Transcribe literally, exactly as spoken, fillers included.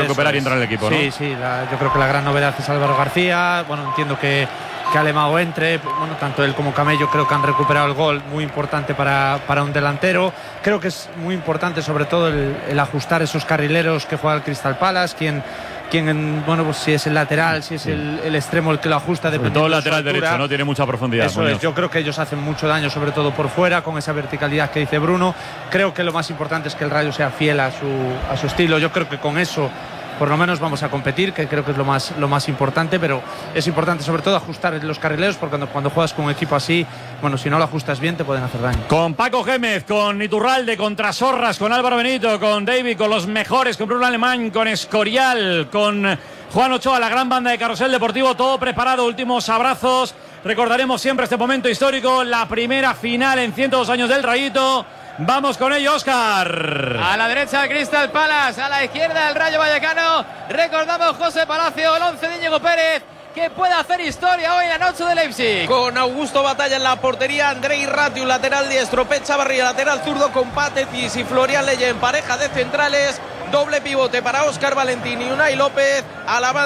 recuperar y entrar al equipo, ¿no? Sí, sí, la, yo creo que la gran novedad es Álvaro García. Bueno, entiendo que, que Alemão entre. Bueno, tanto él como Camello creo que han recuperado el gol, muy importante para, para un delantero. Creo que es muy importante sobre todo el, el ajustar esos carrileros que juega el Crystal Palace, quien quien, bueno, pues si es el lateral, si es sí. el, el extremo el que lo ajusta, sobre todo el lateral derecho, ¿no? Tiene mucha profundidad. Eso es, yo creo que ellos hacen mucho daño, sobre todo por fuera, con esa verticalidad que dice Bruno. Creo que lo más importante es que el Rayo sea fiel a su, a su estilo. Yo creo que con eso por lo menos vamos a competir, que creo que es lo más, lo más importante, pero es importante sobre todo ajustar los carrileros, porque cuando, cuando juegas con un equipo así, bueno, si no lo ajustas bien te pueden hacer daño. Con Paco Gémez, con Iturralde, con Trasorras, con Álvaro Benito, con David, con los mejores, con Bruno Alemán, con Escorial, con Juan Ochoa, la gran banda de Carrusel Deportivo, todo preparado, últimos abrazos. Recordaremos siempre este momento histórico, la primera final en ciento dos años del Rayito. Vamos con ello, Óscar. A la derecha el Crystal Palace, a la izquierda el Rayo Vallecano. Recordamos José Palacio, el once de Íñigo Pérez, que puede hacer historia hoy en la noche de Leipzig. Con Augusto Batalla en la portería, Andrei Ratiu, lateral diestro, Pep Chavarría, lateral zurdo, con Patetis y Florian Leye en pareja de centrales. Doble pivote para Óscar Valentín y Unai López. A la